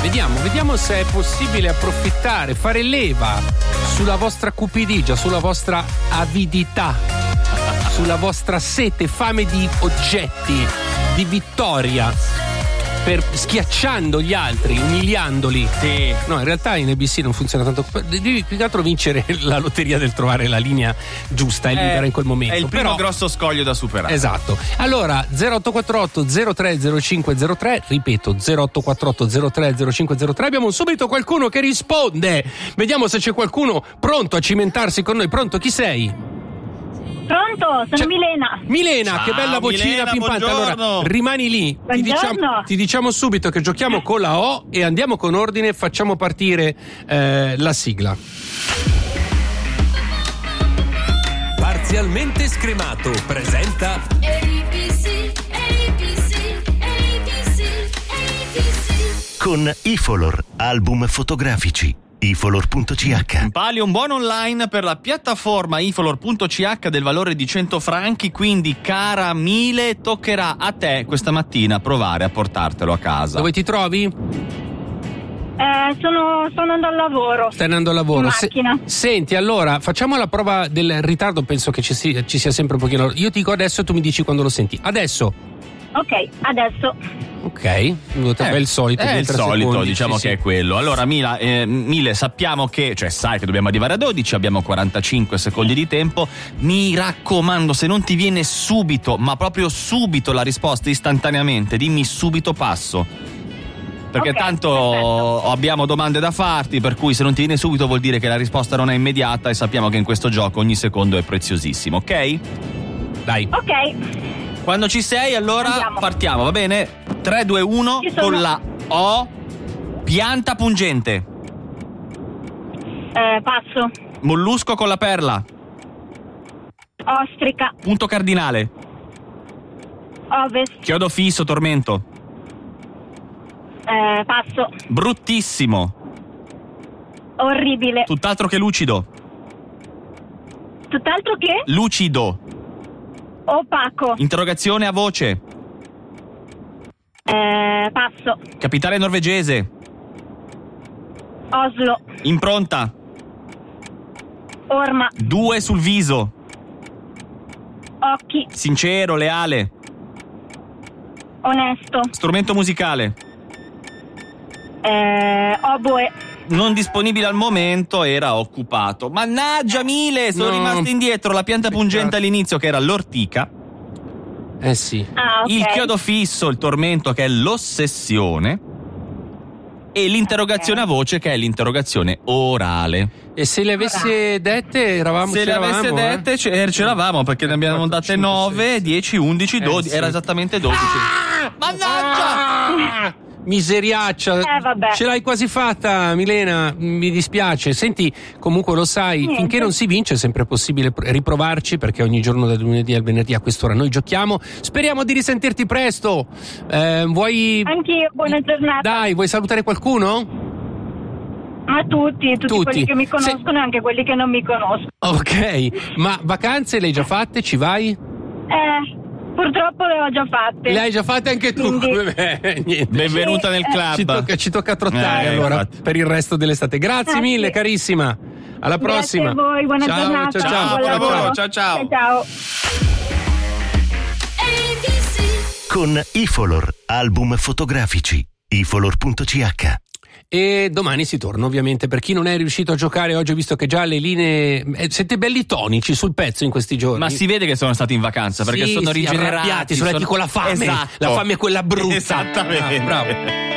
Vediamo se è possibile approfittare, fare leva sulla vostra cupidigia, sulla vostra avidità, sulla vostra sete, fame di oggetti, di vittoria, per schiacciando gli altri, umiliandoli. Sì. No, in realtà in ABC non funziona tanto. Devi più che altro vincere la lotteria del trovare la linea giusta e libera in quel momento. È il primo Però, grosso scoglio da superare. esatto. Allora 0848 030503, ripeto 0848 030503. Abbiamo subito qualcuno che risponde. Vediamo se c'è qualcuno pronto a cimentarsi con noi. Pronto, chi sei? Pronto, sono Milena. Milena, Ciao, che bella vocina Milena, pimpante. buongiorno. Allora, rimani lì. Ti diciamo subito che giochiamo con la O e andiamo con ordine. Facciamo partire la sigla. Parzialmente scremato presenta ABC. Con Ifolor, album fotografici. Ifolor.ch. Palio, un buono online per la piattaforma ifolor.ch del valore di 100 franchi, quindi cara Mile, toccherà a te questa mattina provare a portartelo a casa. Dove ti trovi? Sto andando al lavoro. Stai andando al lavoro. In macchina. Senti, allora, facciamo la prova del ritardo, penso che ci sia sempre un pochino. Io ti dico adesso e tu mi dici quando lo senti. Adesso. Ok, adesso. Ok, è il solito. È il solito, secondi, diciamo sì, che è quello. Allora, Mile, sappiamo che, cioè sai che dobbiamo arrivare a 12, abbiamo 45 secondi di tempo. Mi raccomando, se non ti viene subito, ma proprio subito la risposta istantaneamente, dimmi subito passo. Perché Ok, tanto perfetto. abbiamo domande da farti, per cui se non ti viene subito vuol dire che la risposta non è immediata e sappiamo che in questo gioco ogni secondo è preziosissimo, ok? Dai. Ok, Quando ci sei, allora Andiamo. partiamo, va bene? 3, 2, 1, Ci sono. con la O, pianta pungente, passo. mollusco con la perla, Ostrica. punto cardinale, Ovest. chiodo fisso, tormento, Passo. bruttissimo, Orribile. tutt'altro che lucido, Tutt'altro che lucido, opaco. interrogazione a voce, Passo. capitale norvegese, Oslo. impronta, Orma. 2 sul viso, Occhi. sincero, leale, Onesto. strumento musicale, Oboe. non disponibile al momento, era occupato. Mannaggia Mile, sono No. rimasto indietro. La pianta pungente all'inizio che era l'ortica, Sì. Ah, ok. il chiodo fisso, il tormento che è l'ossessione e l'interrogazione a voce che è l'interrogazione orale. E se le avesse dette Se le avesse dette c'eravamo, perché ne abbiamo 4, date 5, 9, 6. 10, 11, 12, sì. era esattamente 12. Mannaggia! Miseriaccia, vabbè. ce l'hai quasi fatta, Milena, mi dispiace. Senti, comunque lo sai, Niente. finché non si vince è sempre possibile riprovarci, perché ogni giorno dal lunedì al venerdì a quest'ora noi giochiamo. Speriamo di risentirti presto. Vuoi... Anch'io, buona giornata. Dai, vuoi salutare qualcuno? Ma tutti Tutti. quelli che mi conoscono e anche quelli che non mi conoscono. Ok, ma vacanze le hai già fatte? Ci vai? Purtroppo le ho già fatte. Le hai già fatte anche tu? Quindi- Come me? Niente. Benvenuta nel club. Ci tocca trottare allora infatti. per il resto dell'estate. Grazie mille, carissima. Alla prossima. Grazie a voi, buona ciao, giornata. Ciao, buon buon lavoro, lavoro. ciao, ciao. Ciao. Con Ifolor, album fotografici. Ifolor.ch. E domani si torna, ovviamente. Per chi non è riuscito a giocare oggi, ho visto che già le linee. Siete belli tonici sul pezzo in questi giorni. Ma si vede che sono stati in vacanza perché Sì, sono sì, rigenerati. arrabbiati, sono andati con la fame. Esatto. La fame è quella brutta. Esattamente. Bravo.